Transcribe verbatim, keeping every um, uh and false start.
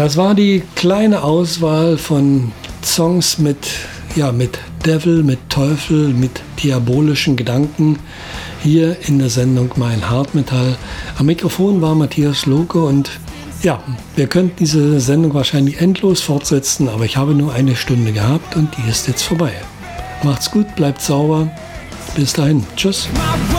Das war die kleine Auswahl von Songs mit, ja, mit Devil, mit Teufel, mit diabolischen Gedanken hier in der Sendung Mein Hartmetall. Am Mikrofon war Matthias Lohke und ja, wir könnten diese Sendung wahrscheinlich endlos fortsetzen, aber ich habe nur eine Stunde gehabt und die ist jetzt vorbei. Macht's gut, bleibt sauber. Bis dahin. Tschüss.